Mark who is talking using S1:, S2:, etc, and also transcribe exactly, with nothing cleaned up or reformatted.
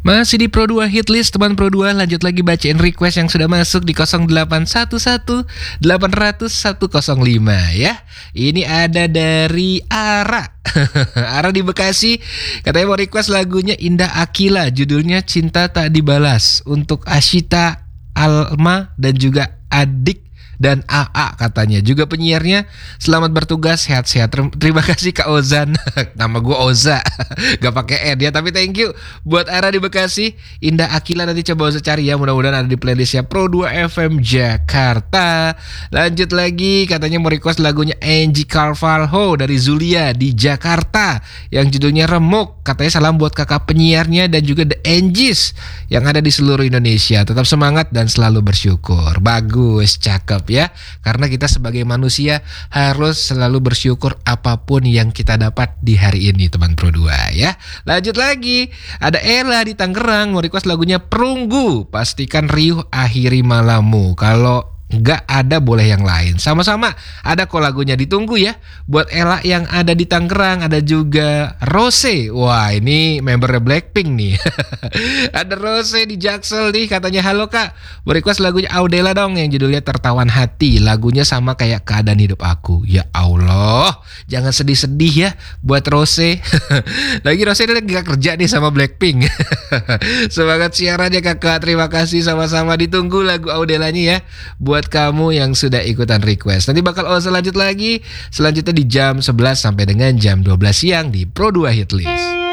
S1: Masih di Pro dua Hitlist, teman Pro dua, lanjut lagi bacain request yang sudah masuk di nol delapan satu satu delapan nol nol satu nol lima ya. Ini ada dari Ara. Ara di Bekasi, katanya mau request lagunya Indah Akila, judulnya Cinta Tak Dibalas, untuk Ashita, Alma, dan juga Adik dan A A katanya. Juga penyiarnya selamat bertugas, sehat-sehat. Terima kasih Kak Ozan. Nama gue Oza. Gak pakai N ya, tapi thank you buat Ara di Bekasi. Indah Akila nanti coba usah cari ya, mudah-mudahan ada di playlistnya Pro dua F M Jakarta. Lanjut lagi, katanya mau request lagunya Angie Carvalho dari Zulia di Jakarta yang judulnya Remuk. Katanya salam buat kakak penyiarnya dan juga The Angies yang ada di seluruh Indonesia. Tetap semangat dan selalu bersyukur. Bagus, cakep ya, karena kita sebagai manusia harus selalu bersyukur apapun yang kita dapat di hari ini, teman Pro dua ya. Lanjut lagi, ada Ella di Tangerang mau request lagunya Perunggu, pastikan riuh akhiri malammu. Kalau nggak ada boleh yang lain, sama-sama ada kok lagunya, ditunggu ya. Buat Ella yang ada di Tangerang, ada juga Rose. Wah, ini membernya Blackpink nih. Ada Rose di Jaksel nih, katanya halo kak, request lagunya Audela dong yang judulnya Tertawan Hati. Lagunya sama kayak keadaan hidup aku. Ya Allah, jangan sedih-sedih ya buat Rose. Lagi Rose udah gak kerja nih sama Blackpink. Semangat siarannya kakak, terima kasih, sama-sama ditunggu lagu Audelanya ya buat kamu yang sudah ikutan request. Nanti bakal Oza lanjut lagi selanjutnya di jam sebelas sampai dengan jam dua belas siang di Pro dua Hitlist.